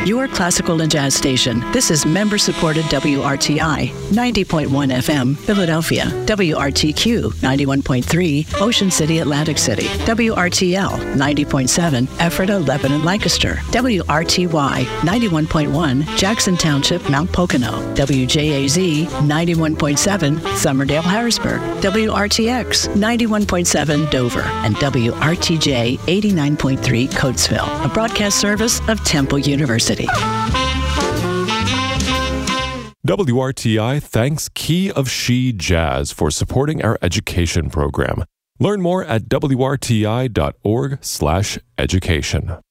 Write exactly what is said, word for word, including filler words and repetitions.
your classical and jazz station. This is member-supported W R T I, ninety point one F M, Philadelphia. W R T Q, ninety-one point three, Ocean City, Atlantic City. W R T L, ninety point seven, Ephrata, Lebanon, Lancaster. W R T Y, ninety-one point one, Jackson Township, Mount Pocono. W J A Z, ninety-one point seven, Summerdale, Harrisburg. W R T X, ninety-one point seven, Dover. And W R T J, eighty-nine point three, Coatesville. A broadcast service of Temple University. W R T I thanks Key of She Jazz for supporting our education program. Learn more at W R T I dot org slash education.